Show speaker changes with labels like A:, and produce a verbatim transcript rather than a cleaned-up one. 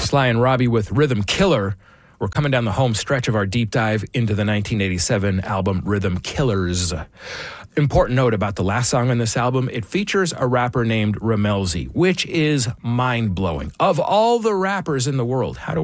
A: Sly and Robbie with Rhythm Killer. We're coming down the home stretch of our deep dive into the nineteen eighty-seven album Rhythm Killers. Important note about the last song on this album, it features a rapper named Rammellzee, which is mind-blowing. Of all the rappers in the world, how do